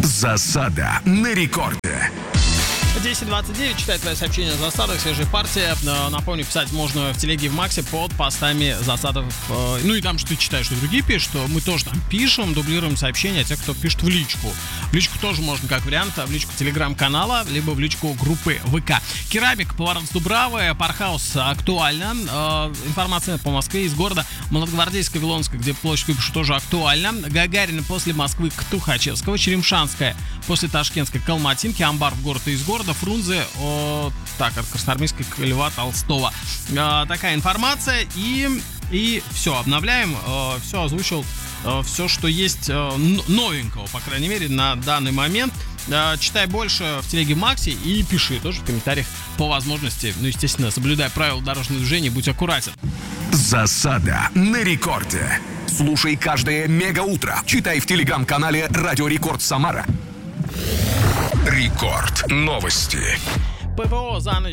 Засада на рекорде. 10:29, читаю твои сообщения о засадах, свежей партии. Напомню, писать можно в телеге и в Максе под постами засадов. Ну и там, что ты читаешь, что другие пишут, что мы тоже там пишем, дублируем сообщения, те, кто пишет в личку. В личку тоже можно как вариант, в личку телеграм-канала, либо в личку группы ВК. Керамик, поворот с Дубравы, Пархаус актуально. Информация по Москве из города Молодогвардейска, Вилонска, где площадь выпишу, тоже актуально. Гагарина после Москвы к Тухачевского, Черемшанская после Ташкентской к Алматинке, Амбар в город и из города, Фрунзе от Красноармейской к Льва Толстого. Такая информация, и все, обновляем, все озвучил, все, что есть новенького, по крайней мере, на данный момент. Читай больше в телеге Макси и пиши тоже в комментариях по возможности. Ну, естественно, соблюдай правила дорожного движения, будь аккуратен. Засада на рекорде. Слушай каждое мегаутро. Читай в телеграм-канале Радио Рекорд Самара. Рекорд новости. ПВО за ночь